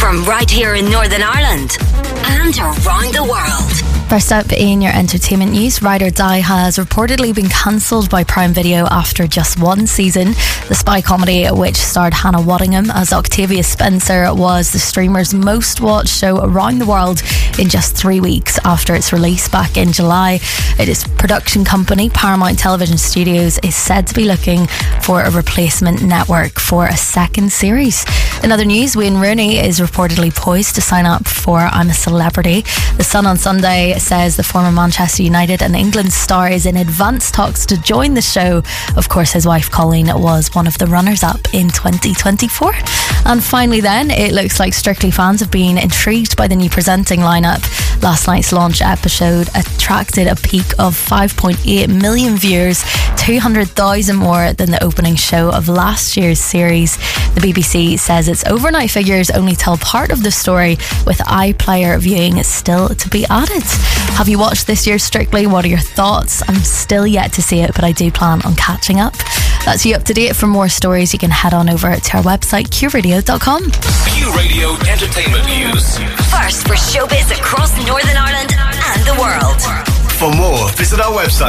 from right here in Northern Ireland and around the world. First up in your entertainment news, Ride or Die has reportedly been cancelled by Prime Video after just one season. The spy comedy, which starred Hannah Waddingham as Octavia Spencer, was the streamer's most watched show around the world in just 3 weeks after its release back in July. Its production company, Paramount Television Studios, is said to be looking for a replacement network for a second series. In other news, Wayne Rooney is reportedly poised to sign up for I'm a Celebrity. The Sun on Sunday says the former Manchester United and England star is in advanced talks to join the show. Of course, his wife Colleen was one of the runners-up in 2024. And finally then, it looks like Strictly fans have been intrigued by the new presenting lineup. Last night's launch episode attracted a peak of 5.8 million viewers, 200,000 more than the opening show of last year's series. The BBC says its overnight figures only tell part of the story, with iPlayer viewing still to be added. Have you watched this year's Strictly? What are your thoughts? I'm still yet to see it, but I do plan on catching up. That's you up to date. For more stories, you can head on over to our website, QRadio.com. Q Radio Entertainment News. First for showbiz across Northern Ireland and the world. For more, visit our website